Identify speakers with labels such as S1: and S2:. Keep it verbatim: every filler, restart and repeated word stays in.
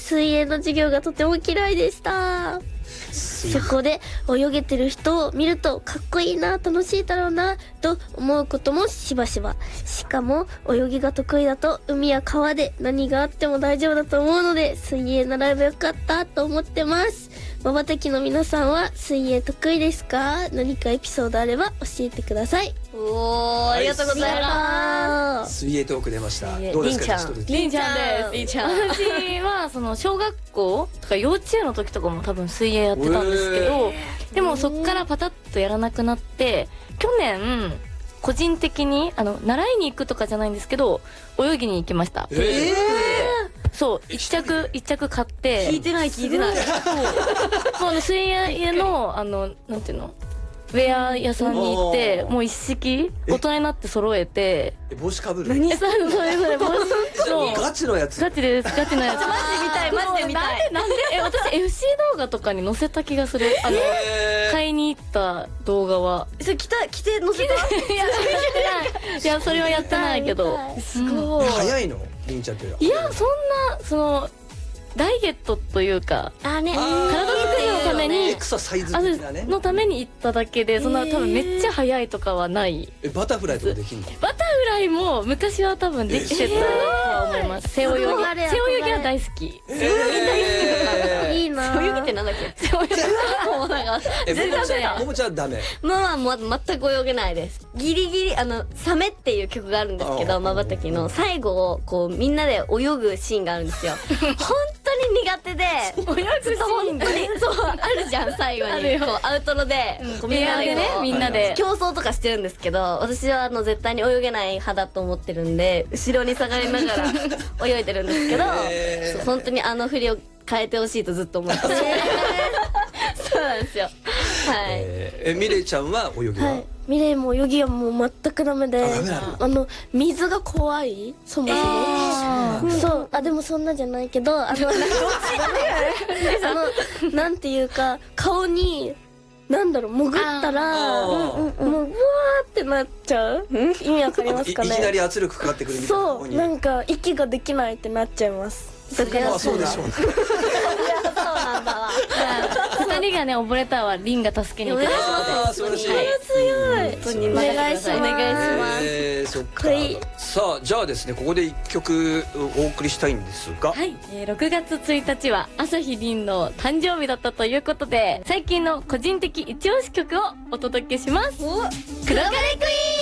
S1: 水泳の授業がとても嫌いでした。そこで泳げてる人を見るとかっこいいな、楽しいだろうなと思うこともしばしば。しかも泳ぎが得意だと海や川で何があっても大丈夫だと思うので、水泳習えばよかったと思ってます。まばたきの皆さんは水泳得意ですか？何かエピソードあれば教えてください。
S2: おー、ありがとうございます。
S3: 水泳トーク出ました。どうですか？
S2: りんちゃんです。りんちゃん。
S4: 私はその小学校とか幼稚園の時とかも多分水泳やってたんですけど、でもそっからパタッとやらなくなって、去年個人的にあの習いに行くとかじゃないんですけど、泳ぎに行きました。えーそう一着一着買って、
S2: 聞いてない聞いてない。
S4: もうあの水泳のあのなんていうのウェア屋さんに行って、もう一式大人になって揃えて。
S3: え、帽子かぶる？
S4: 何？そうそうそう帽子。
S3: ガチのやつ。
S4: ガチですガチのやつ。
S2: マジで見たいマジで見たい。
S4: なんでえ私 エフシー 動画とかに載せた気がする。あの買いに行った動画は。
S2: それ着た着て載せた？
S4: いやいやそれはやってないけど。
S2: すごい。
S3: 早いの？りんちゃんって。
S4: いやそんなそのダイエットというか、
S2: あね、
S4: 体作りのために
S3: エクササイズ的なね
S4: のために行っただけで、そんな多分めっちゃ速いとかはない。
S3: え、バタフライとかできんの？
S4: バタフライも昔は多分できてたとは思います。背泳ぎ、背泳ぎは大好き。背泳ぎ大好きとか。
S1: いいな。
S2: 背泳ぎってなんだっけ？背泳ぎもうなんか
S3: 全然ももちゃんダメ。
S2: ママも全く泳げないです。ギリギリあのサメっていう曲があるんですけど、まばたきの最後をこうみんなで泳ぐシーンがあるんですよ。本当に苦手で泳ぐシーンでそうあるじゃん最後にこうアウトロでみんなでねみんなで競争とかしてるんですけど、私はあの絶対に泳げない派だと思ってるんで後ろに下がりながら泳いでるんですけど、そう本当にあの振りを変えてほしいとずっと思ってそうなんですよ。はい。
S3: え、ミレイちゃんは泳ぎは？
S1: ミレイも泳ぎはもう全くダメで、あの水が怖い、そもそも。そう、あでもそんなじゃないけど、あのそのなんていうか顔になんだろう潜ったらもうブワーってなっちゃう。意味わかりますかね？
S3: いきなり圧力かかってくるみたいな。
S1: そう、なんか息ができないってなっちゃいます。
S3: だからそうでしょうね。
S2: そうなんだわ。
S4: 二人がね溺れたはリンが助けに行くということで。
S3: 素晴らしい。
S1: 強い。お願いします。
S2: お願いします。
S3: えー、そっか。さあじゃあですね、ここで一曲お送りしたいんですが、
S4: はい、えー、ろくがつついたちは朝日凛の誕生日だったということで、最近の個人的一押し曲をお届けします。黒金クイーン。